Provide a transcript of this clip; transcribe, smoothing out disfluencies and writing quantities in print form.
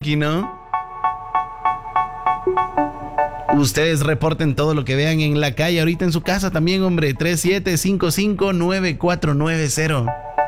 Chucky, ¿no? Ustedes reporten todo lo que vean en la calle, ahorita en su casa también, hombre. 37559490.